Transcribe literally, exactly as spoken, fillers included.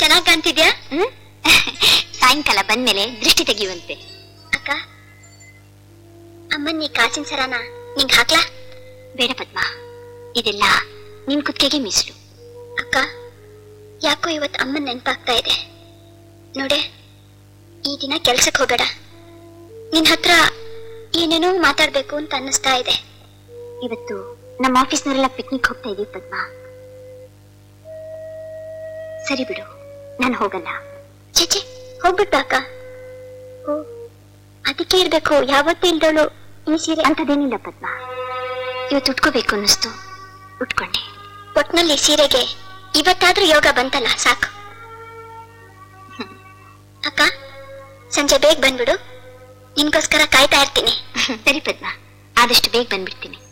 ಚೆನ್ನಾಗ್ ಕಾಣ್ತಿದ್ಯಾ? ಹ್ಮ್ ಸಾಯಂಕಾಲ ಬಂದ್ಮೇಲೆ ದೃಷ್ಟಿ ತೆಗೆಯುವಂತೆ. ಅಕ್ಕ, ಅಮ್ಮನ್ ನೀ ಕಾಸಿನ ಸರಾನ ನಿಂಗ್ ಹಾಕ್ಲಾ? ಬೇಡ ಪದ್ಮ, ಇದೆಲ್ಲ ನಿನ್ ಕುತ್ತಿಗೆಗೆ ಮೀಸಲು. ಅಕ್ಕ, ಯಾಕೋ ಇವತ್ತು ಅಮ್ಮನ್ ನೆನಪಾಗ್ತಾ ಇದೆ ನೋಡೆ. ಈ ದಿನ ಕೆಲ್ಸಕ್ಕೆ ಹೋಗಬೇಡ. ನಿನ್ ಹತ್ರ ಏನೇನೋ ಮಾತಾಡ್ಬೇಕು ಅಂತ ಅನ್ನಿಸ್ತಾ ಇದೆ. ಇವತ್ತು ನಮ್ಮ ಆಫೀಸ್ನವರೆಲ್ಲ ಪಿಕ್ನಿಕ್ ಹೋಗ್ತಾ ಇದೀವಿ ಪದ್ಮ. ಸರಿ ಬಿಡು, ನಾನು ಹೋಗಲ್ಲ. ಚೇಚೆ, ಹೋಗ್ಬಿಟ್ಟ ಅಕ್ಕ. ಓ, ಅದಕ್ಕೆ ಇರ್ಬೇಕು ಯಾವತ್ತೂ ಇಲ್ದವಳು ಈ ಸೀರೆ. ಅಂತದೇನಿಲ್ಲ ಪದ್ಮ, ಇವತ್ತು ಉಟ್ಕೋಬೇಕು ಅನ್ನಿಸ್ತು, ಉಟ್ಕೊಂಡೆ. ಒಟ್ನಲ್ಲಿ ಸೀರೆಗೆ ಇವತ್ತಾದ್ರೂ ಯೋಗ ಬಂತಲ್ಲ, ಸಾಕು. ಅಕ್ಕ, ಸಂಜೆ ಬೇಗ ಬಂದ್ಬಿಡು, ನಿನ್ಗೋಸ್ಕರ ಕಾಯ್ತಾ ಇರ್ತೀನಿ. ಸರಿ ಪದ್ಮ, ಆದಷ್ಟು ಬೇಗ ಬಂದ್ಬಿಡ್ತೀನಿ.